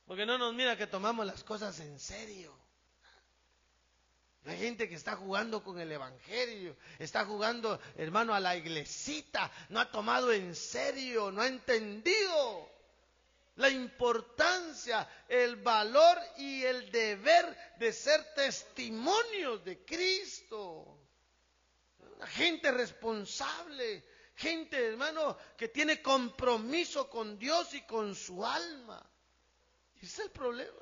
Porque no nos mira que tomamos las cosas en serio. Hay gente que está jugando con el evangelio, está jugando, hermano, a la iglesita, no ha tomado en serio, no ha entendido la importancia, el valor y el deber de ser testimonios de Cristo. Una gente responsable, gente, hermano, que tiene compromiso con Dios y con su alma. Ese es el problema.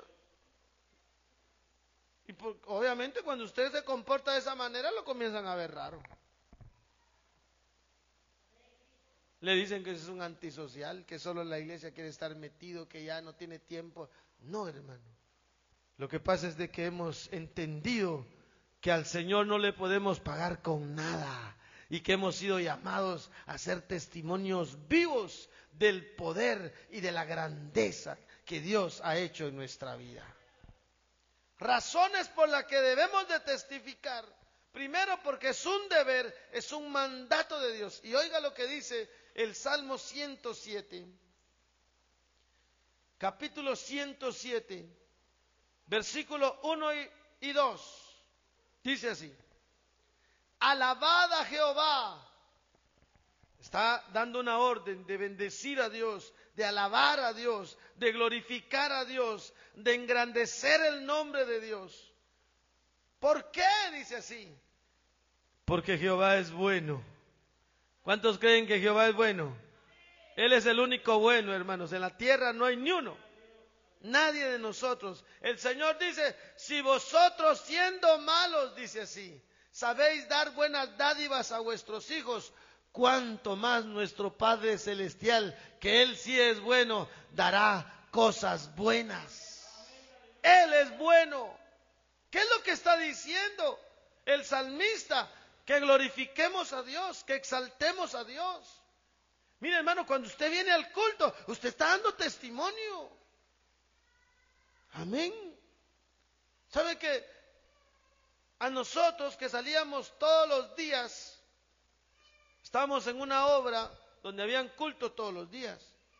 Y obviamente cuando usted se comporta de esa manera lo comienzan a ver raro. Le dicen que es un antisocial, que solo en la iglesia quiere estar metido, que ya no tiene tiempo. No, hermano. Lo que pasa es de que hemos entendido que al Señor no le podemos pagar con nada y que hemos sido llamados a ser testimonios vivos del poder y de la grandeza que Dios ha hecho en nuestra vida. Razones por las que debemos de testificar. Primero, porque es un deber, es un mandato de Dios. Y oiga lo que dice el Salmo 107, capítulo 107, versículo 1 y 2. Dice así: alabad a Jehová. Está dando una orden de bendecir a Dios, de alabar a Dios, de glorificar a Dios, de engrandecer el nombre de Dios. ¿Por qué dice así? Porque Jehová es bueno. ¿Cuántos creen que Jehová es bueno? Él es el único bueno, hermanos. En la tierra no hay ni uno. Nadie de nosotros. El Señor dice, si vosotros siendo malos, dice así, sabéis dar buenas dádivas a vuestros hijos, cuánto más nuestro Padre Celestial, que Él sí es bueno, dará cosas buenas. Él es bueno. ¿Qué es lo que está diciendo el salmista? Que glorifiquemos a Dios, que exaltemos a Dios. Mire, hermano, cuando usted viene al culto, usted está dando testimonio. Amén. ¿Sabe que a nosotros que salíamos todos los días, estábamos en una obra donde habían culto todos los días?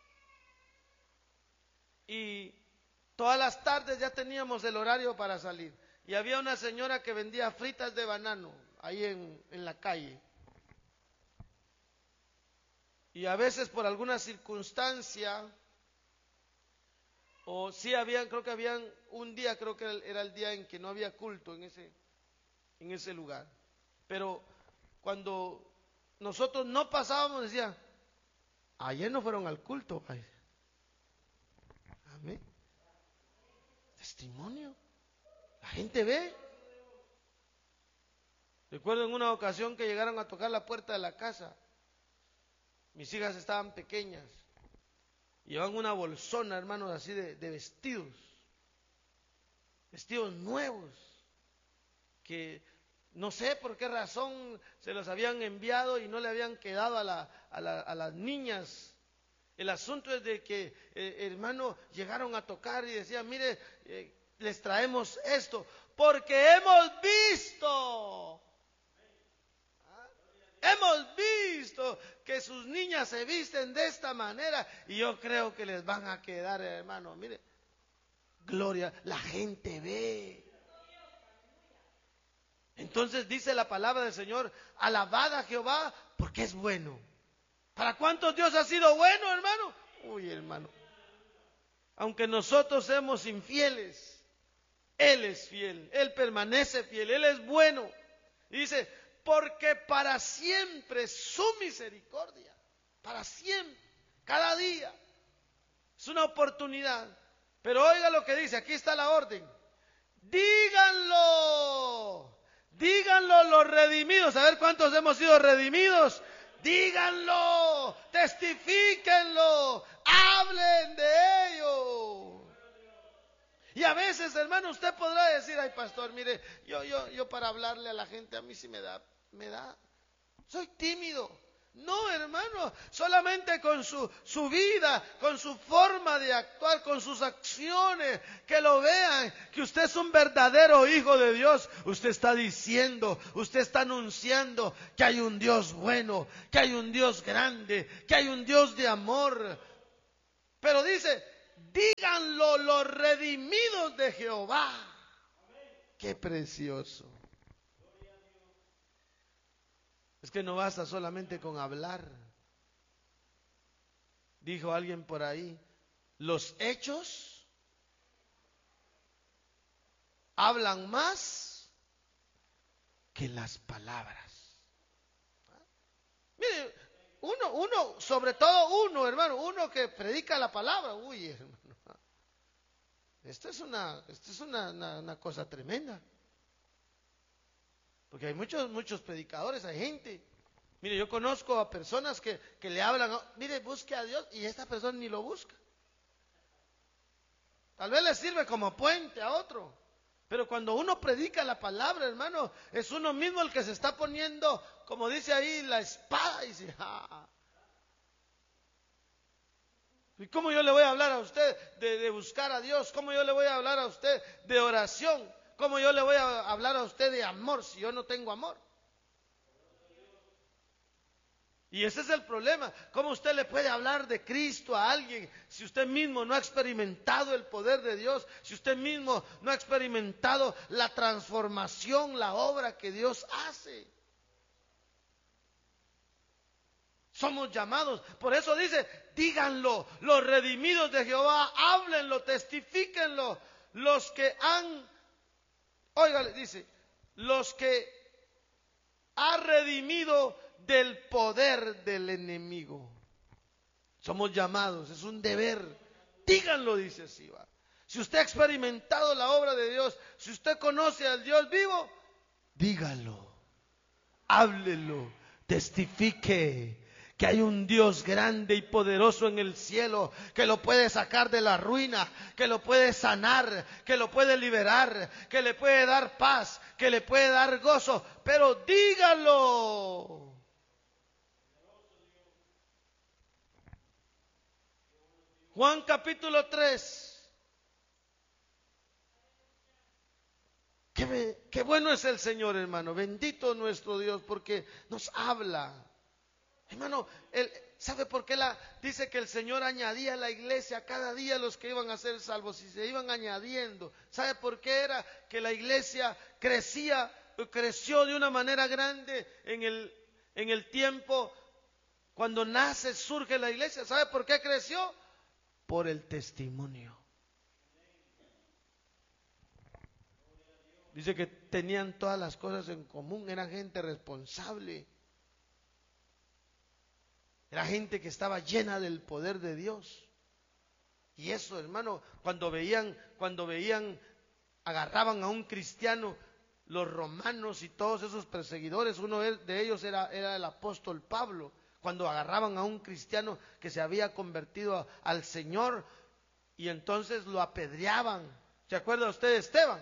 Y todas las tardes ya teníamos el horario para salir. Y había una señora que vendía fritas de banano ahí en la calle. Y a veces por alguna circunstancia, o sí habían, creo que habían un día, creo que era el día en que no había culto en ese lugar. Pero cuando nosotros no pasábamos, decía, ayer no fueron al culto. Ay. Amén. Testimonio. La gente ve. Recuerdo en una ocasión que llegaron a tocar la puerta de la casa. Mis hijas estaban pequeñas. Llevaban una bolsona, hermanos, así de vestidos. Vestidos nuevos. Que no sé por qué razón se los habían enviado y no le habían quedado a las niñas. El asunto es de que, hermano, llegaron a tocar y decían, mire, les traemos esto, porque hemos visto. Hemos visto que sus niñas se visten de esta manera y yo creo que les van a quedar, hermano. Mire, gloria, la gente ve. Entonces dice la palabra del Señor, alabad a Jehová porque es bueno. ¿Para cuántos Dios ha sido bueno, hermano? Uy, hermano. Aunque nosotros seamos infieles, Él es fiel, Él permanece fiel, Él es bueno. Y dice, porque para siempre su misericordia, para siempre, cada día, es una oportunidad. Pero oiga lo que dice, aquí está la orden. Díganlo, díganlo los redimidos. A ver cuántos hemos sido redimidos. Díganlo, testifíquenlo, hablen de ello. Y a veces, hermano, usted podrá decir, ay pastor, mire, yo para hablarle a la gente a mí sí me da, soy tímido. No, hermano, solamente con su vida, con su forma de actuar, con sus acciones, que lo vean, que usted es un verdadero hijo de Dios. Usted está diciendo, usted está anunciando que hay un Dios bueno, que hay un Dios grande, que hay un Dios de amor. Pero dice, díganlo los redimidos de Jehová. Qué precioso. Es que no basta solamente con hablar. Dijo alguien por ahí, los hechos hablan más que las palabras. Mire, uno, sobre todo uno, hermano, uno que predica la palabra, uy, hermano, esto es una cosa tremenda. Porque hay muchos predicadores, hay gente. Mire, yo conozco a personas que le hablan, mire, busque a Dios, y esta persona ni lo busca. Tal vez le sirve como puente a otro. Pero cuando uno predica la palabra, hermano, es uno mismo el que se está poniendo, como dice ahí, la espada. Y dice, ¿y cómo yo le voy a hablar a usted de buscar a Dios? ¿Cómo yo le voy a hablar a usted de oración? ¿Cómo yo le voy a hablar a usted de amor si yo no tengo amor? Y ese es el problema. ¿Cómo usted le puede hablar de Cristo a alguien si usted mismo no ha experimentado el poder de Dios? Si usted mismo no ha experimentado la transformación, la obra que Dios hace. Somos llamados. Por eso dice, díganlo, los redimidos de Jehová, háblenlo, testifíquenlo. Los que han, óigale, dice, los que ha redimido del poder del enemigo. Somos llamados, es un deber. Díganlo, dice así, va. Si usted ha experimentado la obra de Dios, si usted conoce al Dios vivo, dígalo, háblelo, testifique que hay un Dios grande y poderoso en el cielo, que lo puede sacar de la ruina, que lo puede sanar, que lo puede liberar, que le puede dar paz, que le puede dar gozo, pero dígalo. Juan capítulo 3. Qué bueno es el Señor, hermano. Bendito nuestro Dios, porque nos habla. Hermano, ¿sabe por qué dice que el Señor añadía a la iglesia cada día los que iban a ser salvos y se iban añadiendo? ¿Sabe por qué era que la iglesia creció de una manera grande en el tiempo cuando surge la iglesia? ¿Sabe por qué creció? Por el testimonio. Dice que tenían todas las cosas en común, eran gente responsable. Era gente que estaba llena del poder de Dios. Y eso, hermano, cuando veían, agarraban a un cristiano, los romanos y todos esos perseguidores, uno de ellos era el apóstol Pablo. Cuando agarraban a un cristiano que se había convertido al Señor, y entonces lo apedreaban. ¿Se acuerda usted de Esteban?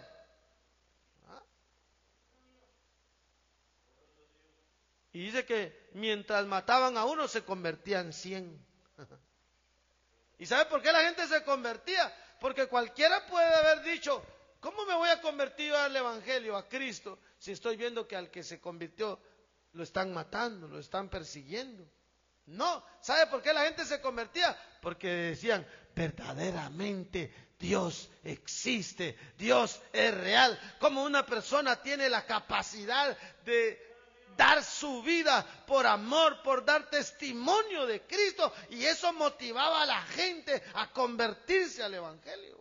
Y dice que mientras mataban a uno se convertían 100. ¿Y sabe por qué la gente se convertía? Porque cualquiera puede haber dicho, ¿cómo me voy a convertir al Evangelio, a Cristo, si estoy viendo que al que se convirtió lo están matando, lo están persiguiendo? No, ¿sabe por qué la gente se convertía? Porque decían, verdaderamente Dios existe, Dios es real. Como una persona tiene la capacidad de dar su vida por amor, por dar testimonio de Cristo, y eso motivaba a la gente a convertirse al Evangelio.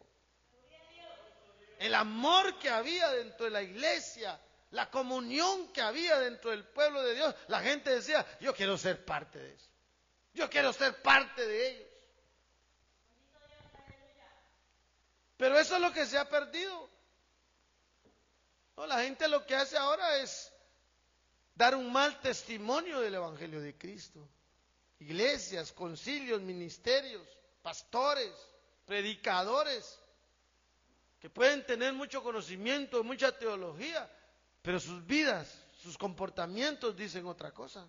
El amor que había dentro de la iglesia, la comunión que había dentro del pueblo de Dios, la gente decía, yo quiero ser parte de eso, yo quiero ser parte de ellos. Pero eso es lo que se ha perdido. No, la gente lo que hace ahora es dar un mal testimonio del Evangelio de Cristo. Iglesias, concilios, ministerios, pastores, predicadores, que pueden tener mucho conocimiento, mucha teología, pero sus vidas, sus comportamientos dicen otra cosa.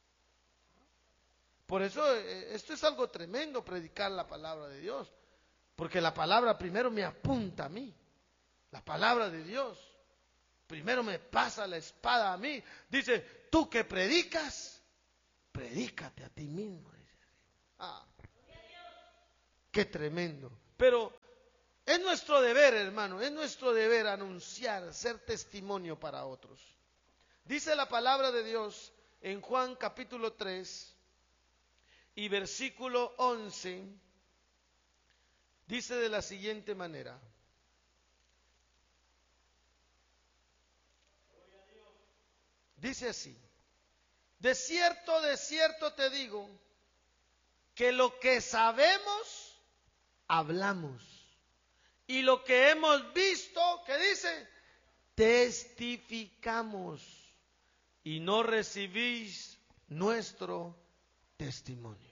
Por eso esto es algo tremendo, predicar la palabra de Dios, porque la palabra primero me apunta a mí, la palabra de Dios. Primero me pasa la espada a mí. Dice, tú que predicas, predícate a ti mismo. Dice. Qué tremendo. Pero es nuestro deber, hermano, es nuestro deber anunciar, ser testimonio para otros. Dice la palabra de Dios en Juan capítulo 3 y versículo 11, dice de la siguiente manera. Dice así: de cierto te digo, que lo que sabemos, hablamos. Y lo que hemos visto, ¿qué dice? Testificamos. Y no recibís nuestro testimonio.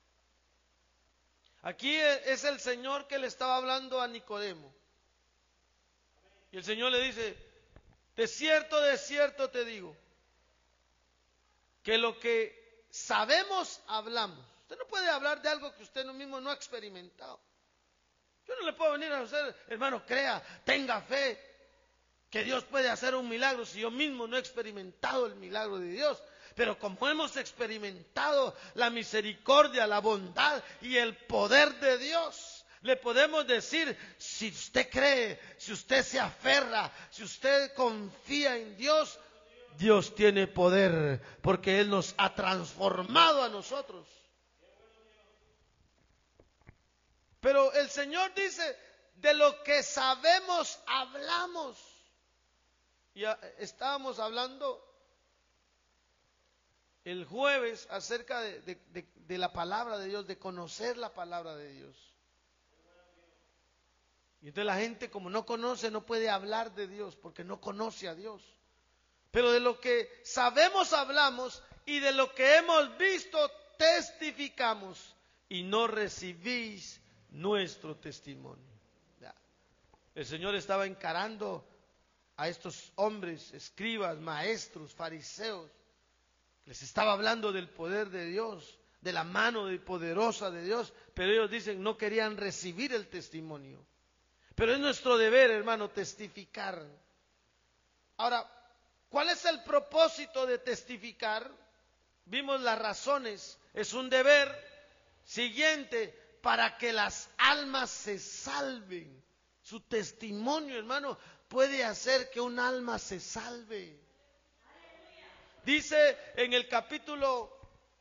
Aquí es el Señor que le estaba hablando a Nicodemo. Y el Señor le dice: de cierto te digo, que lo que sabemos, hablamos. Usted no puede hablar de algo que usted mismo no ha experimentado. Yo no le puedo venir a hacer, hermano, crea, tenga fe, que Dios puede hacer un milagro si yo mismo no he experimentado el milagro de Dios. Pero como hemos experimentado la misericordia, la bondad y el poder de Dios, le podemos decir, si usted cree, si usted se aferra, si usted confía en Dios, Dios tiene poder, porque Él nos ha transformado a nosotros. Pero el Señor dice, de lo que sabemos, hablamos. Ya estábamos hablando el jueves acerca de la palabra de Dios, de conocer la palabra de Dios. Y entonces la gente, como no conoce, no puede hablar de Dios, porque no conoce a Dios. Pero de lo que sabemos hablamos, y de lo que hemos visto testificamos, y no recibís nuestro testimonio. Ya. El Señor estaba encarando a estos hombres, escribas, maestros, fariseos. Les estaba hablando del poder de Dios, de la mano poderosa de Dios, pero ellos dicen no querían recibir el testimonio. Pero es nuestro deber, hermano, testificar. Ahora, ¿cuál es el propósito de testificar? Vimos las razones. Es un deber. Siguiente, para que las almas se salven. Su testimonio, hermano, puede hacer que un alma se salve. Dice en el capítulo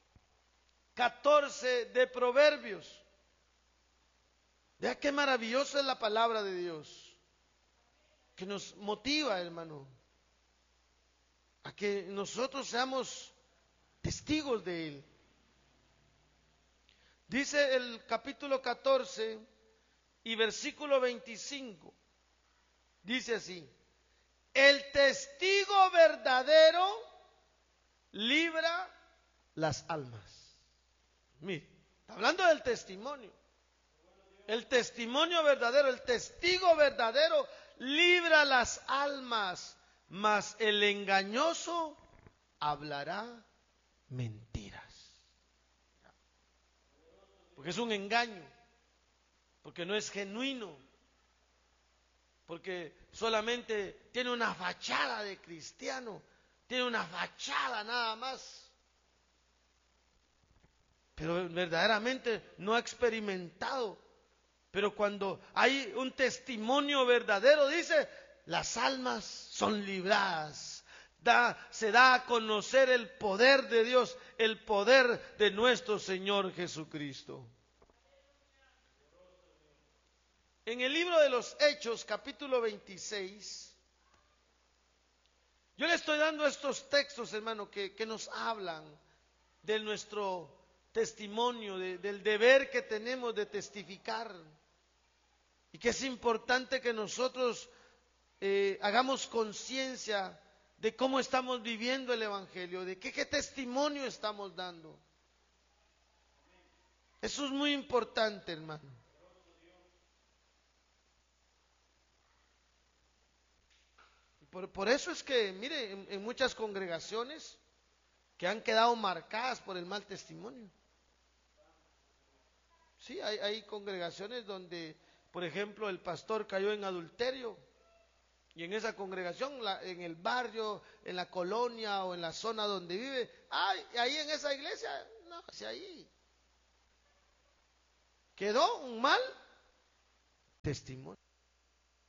14 de Proverbios. Vea qué maravillosa es la palabra de Dios, que nos motiva, hermano, a que nosotros seamos testigos de Él. Dice el capítulo 14 y versículo 25, dice así: el testigo verdadero libra las almas. Mire, está hablando del testimonio. El testimonio verdadero, el testigo verdadero libra las almas, mas el engañoso hablará mentiras. Porque es un engaño, porque no es genuino, porque solamente tiene una fachada de cristiano, tiene una fachada nada más, pero verdaderamente no ha experimentado. Pero cuando hay un testimonio verdadero, dice, las almas son libradas. Se da a conocer el poder de Dios, el poder de nuestro Señor Jesucristo. En el libro de los Hechos, capítulo 26, yo le estoy dando estos textos, hermano, que nos hablan de nuestro testimonio, del deber que tenemos de testificar. Y que es importante que nosotros hagamos conciencia de cómo estamos viviendo el Evangelio, de qué testimonio estamos dando. Eso es muy importante, hermano. Por eso es que, mire, en muchas congregaciones que han quedado marcadas por el mal testimonio. Sí, hay congregaciones donde, por ejemplo, el pastor cayó en adulterio, y en esa congregación, en el barrio, en la colonia o en la zona donde vive, ahí en esa iglesia, no, si ahí quedó un mal testimonio.